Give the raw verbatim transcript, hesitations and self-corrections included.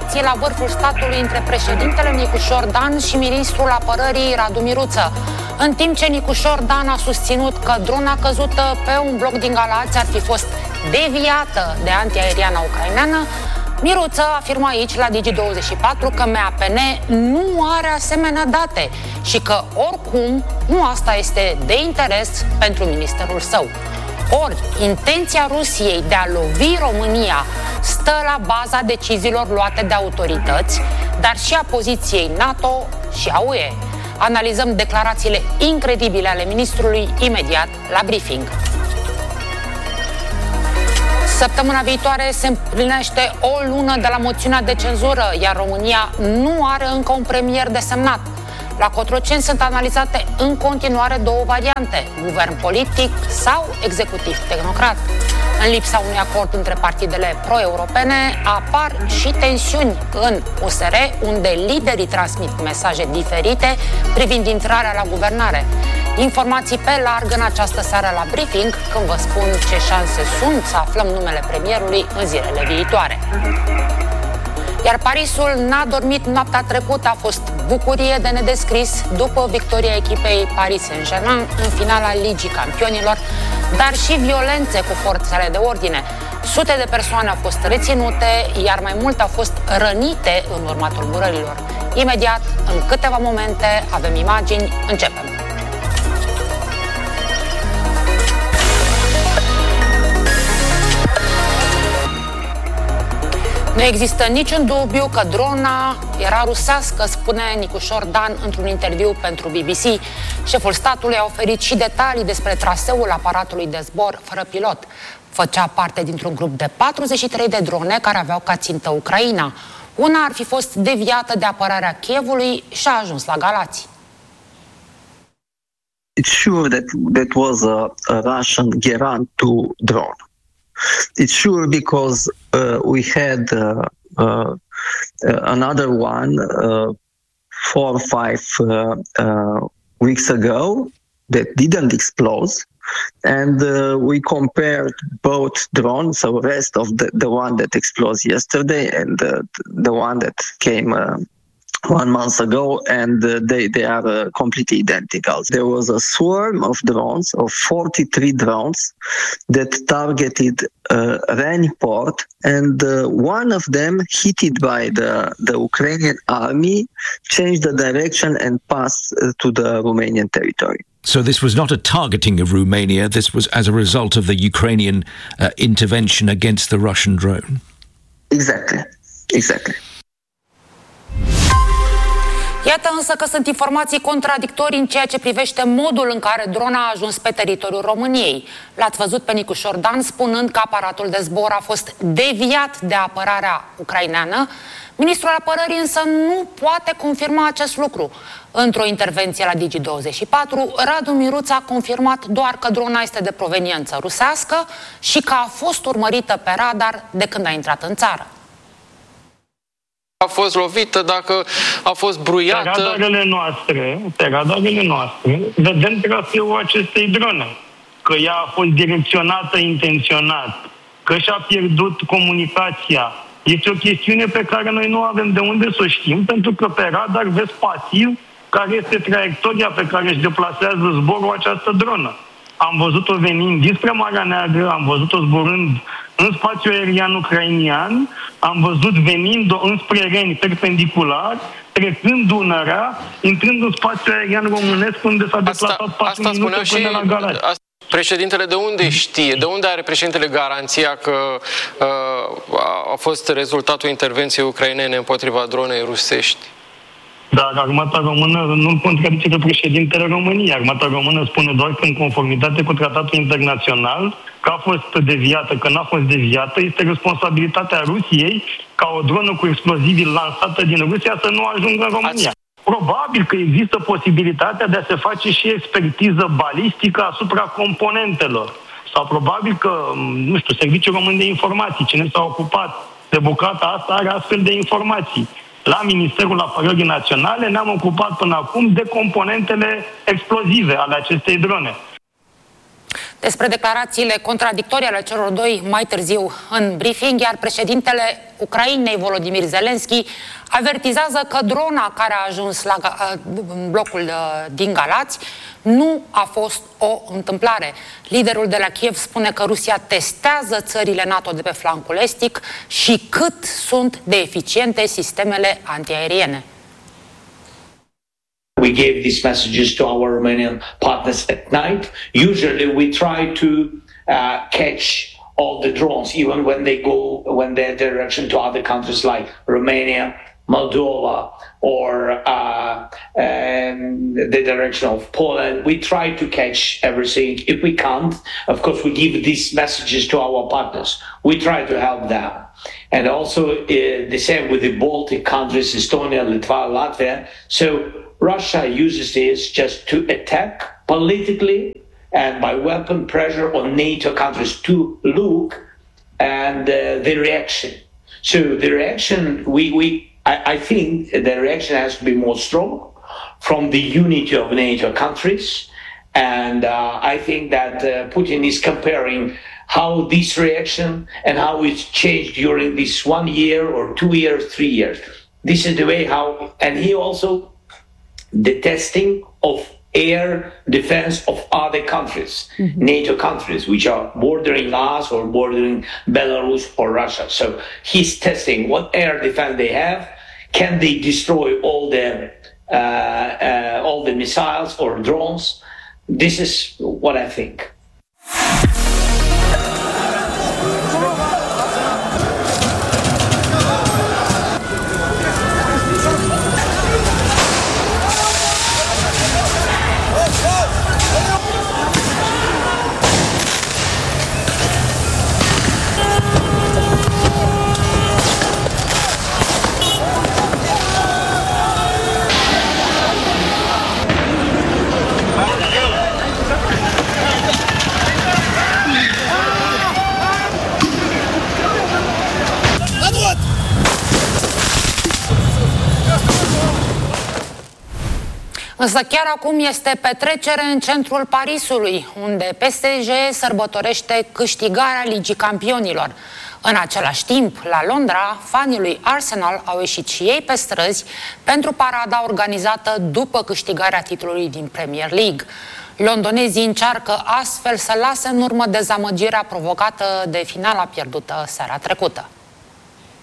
relații la vârful statului între președintele Nicușor Dan și ministrul apărării Radu Miruță. În timp ce Nicușor Dan a susținut că drona căzută pe un bloc din Galați ar fi fost deviată de antiaeriana ucraineană, Miruță afirmă aici la Digi douăzeci și patru că M A P N nu are asemenea date și că oricum nu asta este de interes pentru ministerul său. Ori, intenția Rusiei de a lovi România stă la baza deciziilor luate de autorități, dar și a poziției NATO și a U E. Analizăm declarațiile incredibile ale ministrului imediat la briefing. Săptămâna viitoare se împlinește o lună de la moțiunea de cenzură, iar România nu are încă un premier desemnat. La Cotroceni sunt analizate în continuare două variante, guvern politic sau executiv tehnocrat. În lipsa unui acord între partidele pro-europene, apar și tensiuni în U S R, unde liderii transmit mesaje diferite privind intrarea la guvernare. Informații pe larg în această seară la briefing, când vă spun ce șanse sunt să aflăm numele premierului în zilele viitoare. Iar Parisul n-a dormit noaptea trecută, a fost bucurie de nedescris după victoria echipei Paris Saint-Germain în finala Ligii Campionilor, dar și violențe cu forțele de ordine. Sute de persoane au fost reținute, iar mai multe au fost rănite în urma tulburărilor. Imediat, în câteva momente, avem imagini, începem. Nu există niciun dubiu că drona era rusească, spune Nicușor Dan într-un interviu pentru B B C. Șeful statului a oferit și detalii despre traseul aparatului de zbor fără pilot. Făcea parte dintr-un grup de patruzeci și trei de drone care aveau ca țintă Ucraina. Una ar fi fost deviată de apărarea Kievului și a ajuns la Galați. It's sure that that was a, a Russian Geran two drone. It's sure because uh, we had uh, uh, another one uh, four or five uh, uh, weeks ago that didn't explode, and uh, we compared both drones, so rest of the, the one that exploded yesterday and uh, the one that came uh, one month ago, and uh, they, they are uh, completely identical. There was a swarm of drones, of forty-three drones, that targeted uh, Reni port, and uh, one of them, hit by the, the Ukrainian army, changed the direction and passed uh, to the Romanian territory. So this was not a targeting of Romania, this was as a result of the Ukrainian uh, intervention against the Russian drone? Exactly, exactly. Iată însă că sunt informații contradictorii în ceea ce privește modul în care drona a ajuns pe teritoriul României. L-ați văzut pe Nicușor Dan spunând că aparatul de zbor a fost deviat de apărarea ucraineană. Ministrul apărării însă nu poate confirma acest lucru. Într-o intervenție la Digi douăzeci și patru, Radu Miruță a confirmat doar că drona este de proveniență rusească și că a fost urmărită pe radar de când a intrat în țară. A fost lovită, dacă a fost bruiată... Pe radarele noastre, pe radarele noastre, vedem traseul acestei drone. Că ea a fost direcționată intenționat, că și-a pierdut comunicația. Este o chestiune pe care noi nu avem de unde să o știm, pentru că pe radar vezi pasiv care este traiectoria pe care își deplasează zborul această dronă. Am văzut-o venind dinspre Marea Neagră, am văzut-o zburând în spațiul aerian ucrainian, am văzut venind înspre Reni perpendicular, trecând Dunărea, intrând în spațiul aerian românesc, unde s-a deplasat patru minute până la Galați. Asta, președintele de unde știe? De unde are președintele garanția că uh, a fost rezultatul intervenției ucrainene împotriva dronei rusești? Dar armata română nu contradice pe președintele României. Armata română spune doar că în conformitate cu tratatul internațional, că a fost deviată, că n-a fost deviată, este responsabilitatea Rusiei ca o dronă cu explozivi lansată din Rusia să nu ajungă în România. Probabil că există posibilitatea de a se face și expertiză balistică asupra componentelor. Sau probabil că, nu știu, Serviciul Român de Informații, cine s-a ocupat de bucata asta, are astfel de informații. La Ministerul Apărării Naționale ne-am ocupat până acum de componentele explozive ale acestei drone. Despre declarațiile contradictorii ale celor doi mai târziu în briefing, iar președintele Ucrainei, Volodymyr Zelensky, avertizează că drona care a ajuns la blocul din Galați nu a fost o întâmplare. Liderul de la Kiev spune că Rusia testează țările NATO de pe flancul estic și cât sunt de eficiente sistemele antiaeriene. We gave these messages to our Romanian partners at night. Usually we try to uh, catch all the drones, even when they go, when they're direction to other countries like Romania, Moldova, or uh, um, the direction of Poland. We try to catch everything. If we can't, of course, we give these messages to our partners. We try to help them. And also uh, the same with the Baltic countries, Estonia, Litva, Latvia. So Russia uses this just to attack politically and by weapon pressure on NATO countries to look and uh, the reaction. So the reaction, we, we I, I think the reaction has to be more strong from the unity of NATO countries. And uh, I think that uh, Putin is comparing how this reaction and how it's changed during this one year or two years, three years. This is the way how, and he also the testing of air defense of other countries, mm-hmm. NATO countries, which are bordering us or bordering Belarus or Russia. So he's testing what air defense they have. Can they destroy all the uh, uh, all the missiles or drones? This is what I think. Însă chiar acum este petrecere în centrul Parisului, unde P S G sărbătorește câștigarea Ligii Campionilor. În același timp, la Londra, fanii lui Arsenal au ieșit și ei pe străzi pentru parada organizată după câștigarea titlului din Premier League. Londonezii încearcă astfel să lase în urmă dezamăgirea provocată de finala pierdută seara trecută.